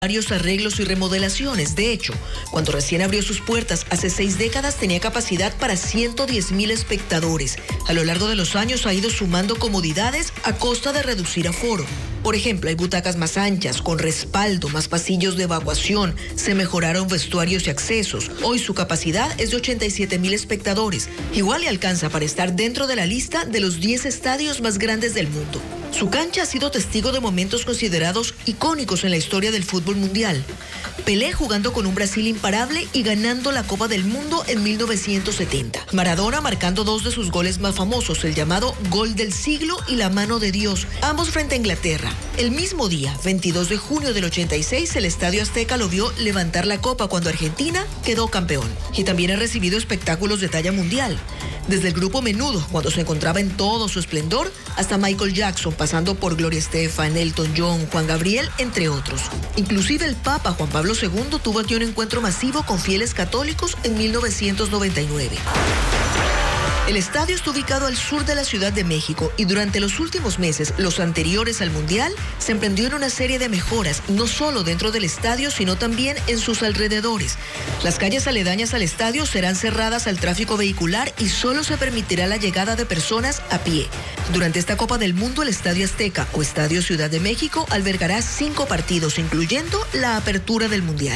varios arreglos y remodelaciones. De hecho, cuando recién abrió sus puertas hace 6 décadas tenía capacidad para 110.000 espectadores. A lo largo de los años ha ido sumando comodidades a costa de reducir aforo. Por ejemplo, hay butacas más anchas, con respaldo, más pasillos de evacuación, se mejoraron vestuarios y accesos. Hoy su capacidad es de 87.000 espectadores. Igual le alcanza para estar dentro de la lista de los 10 estadios más grandes del mundo. Su cancha ha sido testigo de momentos considerados icónicos en la historia del fútbol mundial. Pelé jugando con un Brasil imparable y ganando la Copa del Mundo en 1970. Maradona marcando 2 de sus goles más famosos, el llamado Gol del Siglo y la Mano de Dios, ambos frente a Inglaterra. El mismo día, 22 de junio del 86, el Estadio Azteca lo vio levantar la copa cuando Argentina quedó campeón. Y también ha recibido espectáculos de talla mundial. Desde el grupo Menudo, cuando se encontraba en todo su esplendor, hasta Michael Jackson, pasando por Gloria Estefan, Elton John, Juan Gabriel, entre otros. Inclusive el Papa Juan Pablo II tuvo aquí un encuentro masivo con fieles católicos en 1999. El estadio está ubicado al sur de la Ciudad de México y durante los últimos meses, los anteriores al Mundial, se emprendió en una serie de mejoras, no solo dentro del estadio, sino también en sus alrededores. Las calles aledañas al estadio serán cerradas al tráfico vehicular y solo se permitirá la llegada de personas a pie. Durante esta Copa del Mundo, el Estadio Azteca o Estadio Ciudad de México albergará 5 partidos, incluyendo la apertura del Mundial.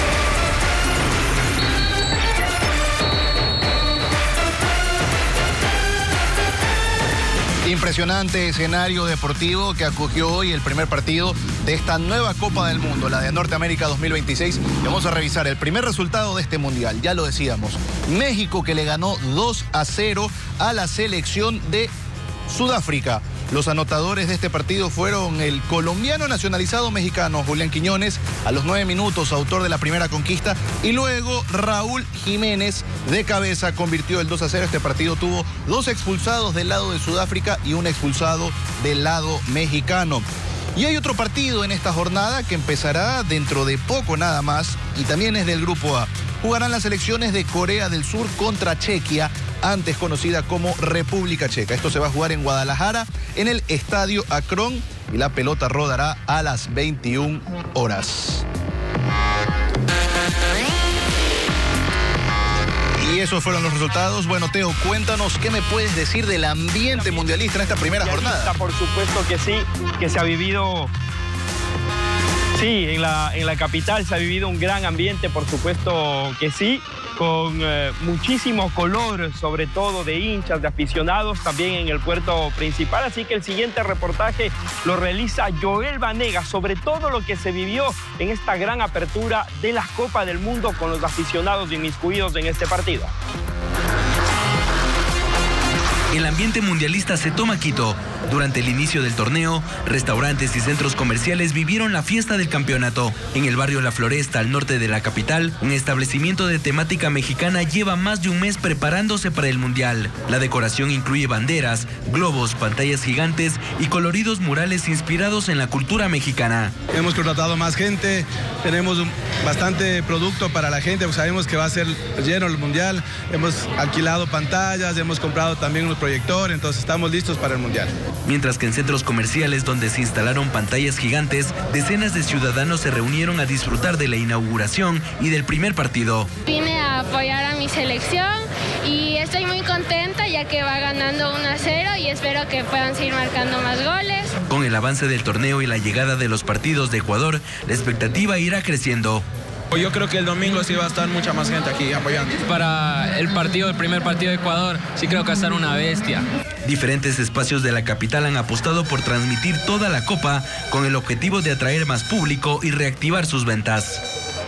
Impresionante escenario deportivo que acogió hoy el primer partido de esta nueva Copa del Mundo, la de Norteamérica 2026. Vamos a revisar el primer resultado de este mundial, ya lo decíamos. México, que le ganó 2-0 a la selección de Sudáfrica. Los anotadores de este partido fueron el colombiano nacionalizado mexicano Julián Quiñones, a los 9 minutos, autor de la primera conquista, y luego Raúl Jiménez de cabeza convirtió el 2-0. Este partido tuvo 2 expulsados del lado de Sudáfrica y un expulsado del lado mexicano. Y hay otro partido en esta jornada que empezará dentro de poco nada más, y también es del Grupo A. Jugarán las selecciones de Corea del Sur contra Chequia, antes conocida como República Checa. Esto se va a jugar en Guadalajara, en el Estadio Akron, y la pelota rodará a las 21 horas. Y esos fueron los resultados. Bueno, Teo, cuéntanos qué me puedes decir del ambiente mundialista en esta primera jornada. Por supuesto que sí, que se ha vivido... Sí, en la capital se ha vivido un gran ambiente, por supuesto que sí, con muchísimo color, sobre todo de hinchas, de aficionados, también en el puerto principal. Así que el siguiente reportaje lo realiza Joel Vanegas sobre todo lo que se vivió en esta gran apertura de la Copa del Mundo con los aficionados inmiscuidos en este partido. El ambiente mundialista se toma Quito. Durante el inicio del torneo, restaurantes y centros comerciales vivieron la fiesta del campeonato. En el barrio La Floresta, al norte de la capital, un establecimiento de temática mexicana lleva más de un mes preparándose para el mundial. La decoración incluye banderas, globos, pantallas gigantes y coloridos murales inspirados en la cultura mexicana. Hemos contratado más gente, tenemos bastante producto para la gente, pues sabemos que va a ser lleno el mundial. Hemos alquilado pantallas, hemos comprado también unos proyectores, entonces estamos listos para el mundial. Mientras que en centros comerciales donde se instalaron pantallas gigantes, decenas de ciudadanos se reunieron a disfrutar de la inauguración y del primer partido. Vine a apoyar a mi selección y estoy muy contenta ya que va ganando 1-0 y espero que puedan seguir marcando más goles. Con el avance del torneo y la llegada de los partidos de Ecuador, la expectativa irá creciendo. Yo creo que el domingo sí va a estar mucha más gente aquí apoyando. Para el primer partido de Ecuador, sí creo que va a estar una bestia. Diferentes espacios de la capital han apostado por transmitir toda la Copa con el objetivo de atraer más público y reactivar sus ventas.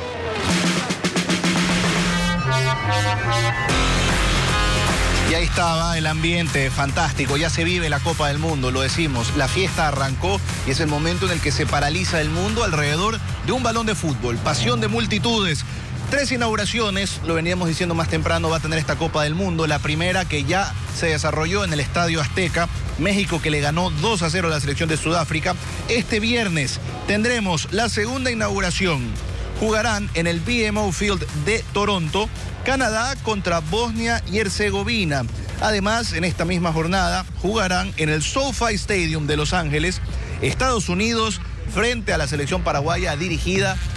Y ahí estaba el ambiente fantástico, ya se vive la Copa del Mundo, lo decimos, la fiesta arrancó y es el momento en el que se paraliza el mundo alrededor de un balón de fútbol, pasión de multitudes. 3 inauguraciones, lo veníamos diciendo más temprano, va a tener esta Copa del Mundo. La primera que ya se desarrolló en el Estadio Azteca, México que le ganó 2-0 a la selección de Sudáfrica. Este viernes tendremos la segunda inauguración. Jugarán en el BMO Field de Toronto, Canadá contra Bosnia y Herzegovina. Además, en esta misma jornada jugarán en el SoFi Stadium de Los Ángeles, Estados Unidos frente a la selección paraguaya dirigida